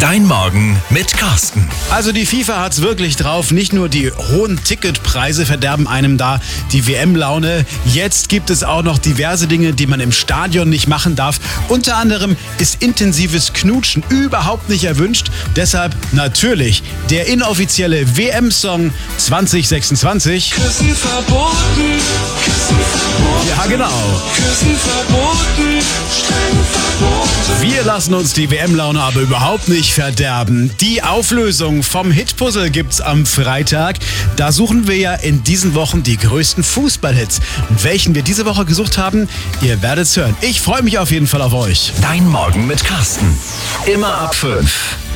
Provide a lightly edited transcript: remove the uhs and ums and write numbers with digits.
Dein Morgen mit Carsten. Also die FIFA hat's wirklich drauf. Nicht nur die hohen Ticketpreise verderben einem da die WM-Laune. Jetzt gibt es auch noch diverse Dinge, die man im Stadion nicht machen darf. Unter anderem ist intensives Knutschen überhaupt nicht erwünscht. Deshalb natürlich der inoffizielle WM-Song 2026. Küssen verboten, Küssen verboten. Ja, genau. Küssen verboten, streng verboten. Wir lassen uns die WM-Laune aber überhaupt nicht verderben. Die Auflösung vom Hitpuzzle gibt's am Freitag. Da suchen wir ja in diesen Wochen die größten Fußballhits. Und welchen wir diese Woche gesucht haben, ihr werdet's hören. Ich freue mich auf jeden Fall auf euch. Dein Morgen mit Carsten. Immer ab 5.